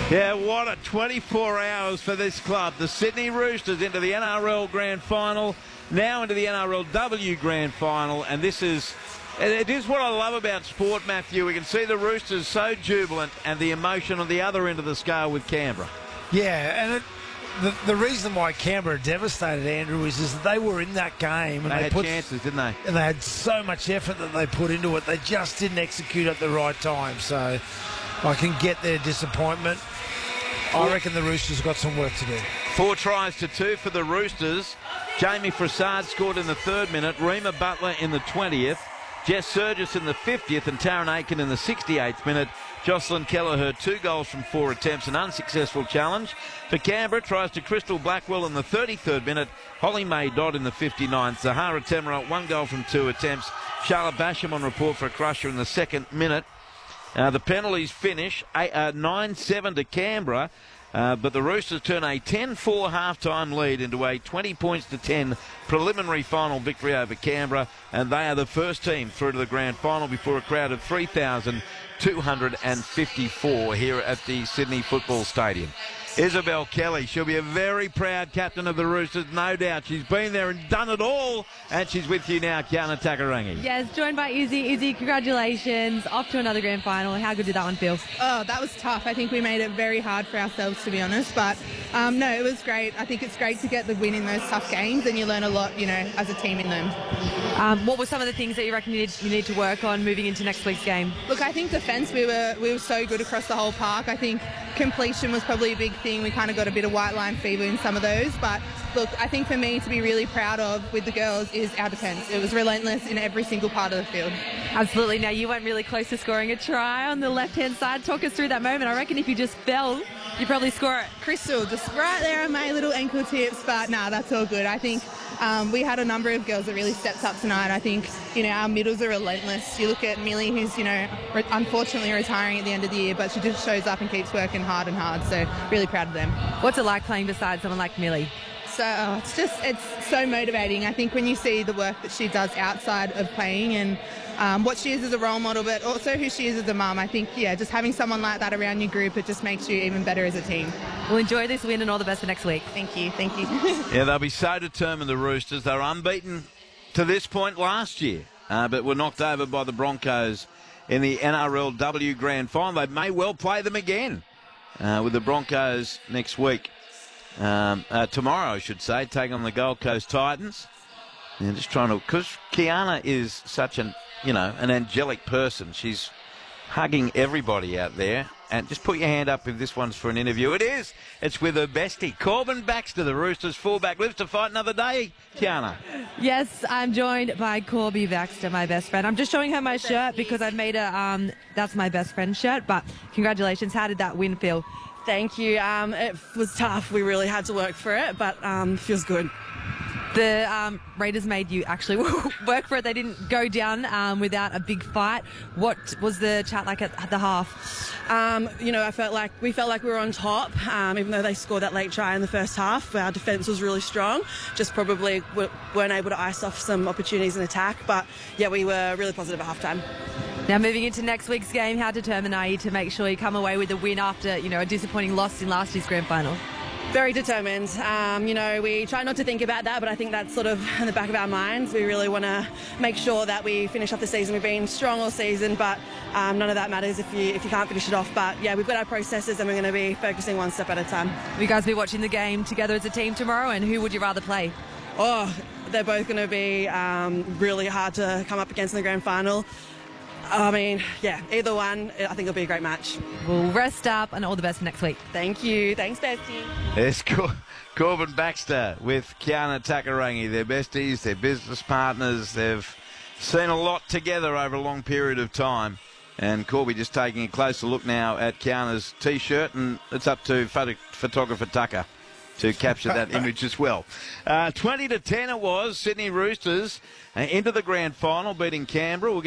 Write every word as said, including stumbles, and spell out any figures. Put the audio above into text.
Yeah, what a twenty-four hours for this club. The Sydney Roosters into the N R L Grand Final, now into the N R L W Grand Final, and this is, it is what I love about sport, Matthew. We can see the Roosters so jubilant and the emotion on the other end of the scale with Canberra. Yeah, and it, the, the reason why Canberra devastated, Andrew, is, is that they were in that game. And they, they had put, chances, didn't they? And they had so much effort that they put into it. They just didn't execute at the right time. So I can get their disappointment. I reckon the Roosters got some work to do. Four tries to two for the Roosters. Jamie Frassard scored in the third minute. Rima Butler in the twentieth. Jess Surgis in the fiftieth and Taryn Aiken in the sixty-eighth minute. Jocelyn Kelleher, two goals from four attempts, an unsuccessful challenge. For Canberra, tries to Crystal Blackwell in the thirty-third minute. Holly May Dodd in the fifty-ninth. Zahara Temerat, one goal from two attempts. Charlotte Basham on report for a crusher in the second minute. Uh, the penalties finish nine seven to Canberra, uh, but the Roosters turn a ten four half-time lead into a twenty points to ten preliminary final victory over Canberra, and they are the first team through to the grand final before a crowd of three thousand two hundred fifty-four here at the Sydney Football Stadium. Isabel Kelly, she'll be a very proud captain of the Roosters, no doubt. She's been there and done it all, and she's with you now, Kiana Takarangi. Yes, joined by Izzy. Izzy, congratulations. Off to another grand final. How good did that one feel? Oh, that was tough. I think we made it very hard for ourselves, to be honest. But, um, no, it was great. I think it's great to get the win in those tough games, and you learn a lot, you know, as a team in them. Um, what were some of the things that you reckon you need, you need to work on moving into next week's game? Look, I think defence, we were we were so good across the whole park. I think completion was probably a big thing. We kind of got a bit of white line fever in some of those. But, look, I think for me to be really proud of with the girls is our defence. It was relentless in every single part of the field. Absolutely. Now, you went really close to scoring a try on the left-hand side. Talk us through that moment. I reckon if you just fell, you'd probably score it. Crystal, just right there on my little ankle tips. But, nah, that's all good. I think um, we had a number of girls that really stepped up tonight. I think, you know, our middles are relentless. You look at Millie, who's, you know, re- unfortunately retiring at the end of the year, but she just shows up and keeps working hard and hard. So, really proud of them. What's it like playing beside someone like Millie? So oh, it's just, it's so motivating. I think when you see the work that she does outside of playing and um, what she is as a role model, but also who she is as a mum, I think, yeah, just having someone like that around your group, it just makes you even better as a team. Well, enjoy this win and all the best for next week. Thank you, thank you. Yeah, they'll be so determined, the Roosters. They were unbeaten to this point last year, uh, but were knocked over by the Broncos in the N R L W Grand Final. They may well play them again uh, with the Broncos next week. Um, uh, tomorrow, I should say, taking on the Gold Coast Titans. And just trying to, because Kiana is such an, you know, an angelic person. She's hugging everybody out there. And just put your hand up if this one's for an interview. It is. It's with her bestie, Corbin Baxter, the Roosters fullback. Lives to fight another day, Kiana. Yes, I'm joined by Corby Baxter, my best friend. I'm just showing her my shirt because I've made a, um, that's my best friend shirt. But congratulations. How did that win feel? Thank you. Um, it was tough. We really had to work for it, but um, feels good. The um, Raiders made you actually work for it. They didn't go down um, without a big fight. What was the chat like at the half? Um, you know, I felt like we felt like we were on top, um, even though they scored that late try in the first half. Our defence was really strong. Just probably w- weren't able to ice off some opportunities in attack. But yeah, we were really positive at half time. Now, moving into next week's game, how determined are you to make sure you come away with a win after, you know, a disappointing loss in last year's grand final? Very determined. Um, you know, we try not to think about that, but I think that's sort of in the back of our minds. We really want to make sure that we finish off the season. We've been strong all season, but um, none of that matters if you if you can't finish it off. But yeah, we've got our processes and we're going to be focusing one step at a time. Will you guys be watching the game together as a team tomorrow, and who would you rather play? Oh, they're both going to be um, really hard to come up against in the grand final. I mean, yeah, either one, I think it'll be a great match. We'll rest up and all the best for next week. Thank you. Thanks, bestie. There's Cor- Corbin Baxter with Kiana Takarangi. They're besties, they're business partners. They've seen a lot together over a long period of time. And Corby just taking a closer look now at Kiana's T-shirt, and it's up to photo- photographer Tucker to capture that image as well. Uh, twenty to ten it was, Sydney Roosters uh, into the grand final, beating Canberra. We'll